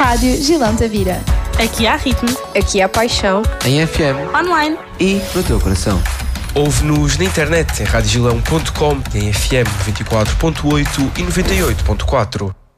Rádio Gilão Tavira. Aqui há ritmo. Aqui há paixão. Em FM. Online. E no teu coração. Ouve-nos na internet em radiogilão.com, em FM 94.8 e 98.4.